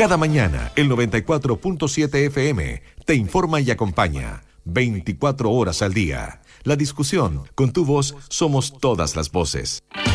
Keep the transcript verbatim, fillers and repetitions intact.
Cada mañana, el noventa y cuatro punto siete F M te informa y acompaña veinticuatro horas al día. La discusión, con tu voz, somos todas las voces.